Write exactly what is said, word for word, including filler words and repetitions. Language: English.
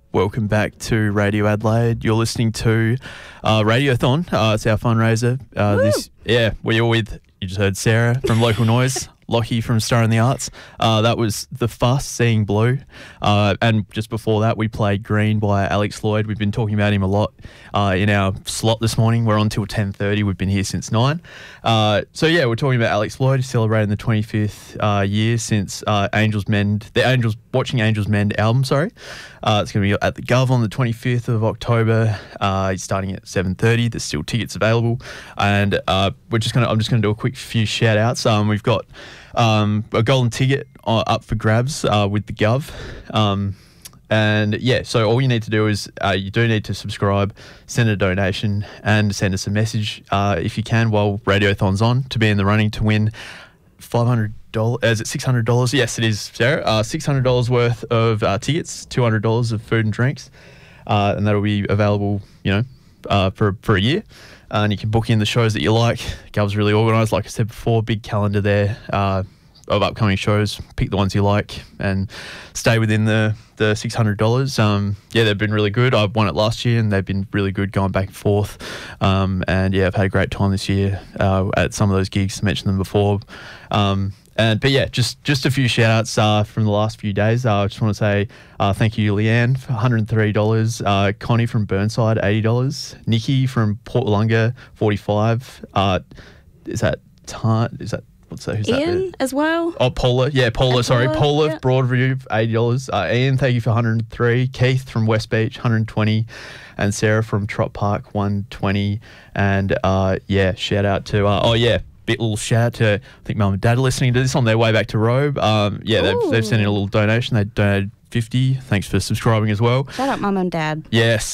Welcome back to Radio Adelaide. You're listening to uh, Radiothon. Uh, it's our fundraiser. Uh, this, yeah, we're with, you just heard Sarah from Local Noise, Lockie from Star in the Arts. Uh, that was The Fuss, Seeing Blue. Uh, and just before that, we played Green by Alex Lloyd. We've been talking about him a lot uh, in our slot this morning. We're on till ten thirty. We've been here since nine. Uh, so, yeah, we're talking about Alex Lloyd, celebrating the twenty-fifth uh, year since uh, Angels Mend, the Angels, Watching Angels Mend album, sorry. Uh, it's going to be at the Gov on the twenty-fifth of October. Uh, it's starting at seven thirty. There's still tickets available. And uh, we're just going to, I'm just going to do a quick few shout outs. Um, we've got um, a golden ticket uh, up for grabs uh, with the Gov. Um, and yeah, so all you need to do is uh, you do need to subscribe, send a donation, and send us a message uh, if you can while Radiothon's on to be in the running to win five hundred dollars. Is it six hundred dollars? Yes, it is, Sarah. Uh, six hundred dollars worth of uh, tickets, two hundred dollars of food and drinks, uh, and that'll be available, you know, uh, for for a year. Uh, and you can book in the shows that you like. Gov's really organised, like I said before, big calendar there uh, of upcoming shows. Pick the ones you like and stay within the, the six hundred dollars. Um, yeah, they've been really good. I won it last year and they've been really good going back and forth. Um, and yeah, I've had a great time this year uh, at some of those gigs. I mentioned them before. Um, And, but yeah, just, just a few shout outs uh, from the last few days. Uh, I just want to say uh, thank you, Leanne, for one hundred three dollars. Uh, Connie from Burnside, eighty dollars. Nikki from Port Wollonga, forty-five dollars. Uh, is that, Tar- is that, what's that? Who's Ian that there? as well. Oh, Paula. Yeah, Paula, And sorry. Paula, Paula, yeah. Broadview, eighty dollars. Uh, Ian, thank you for one hundred three dollars. Keith from West Beach, one hundred twenty dollars. And Sarah from Trot Park, one hundred twenty dollars. And uh, yeah, shout out to, uh, oh yeah, bit little shout out to, I think Mum and Dad are listening to this on their way back to Robe. Um, yeah, they've, they've sent in a little donation. They donated fifty. Thanks for subscribing as well. Shout out Mum and Dad. Yes.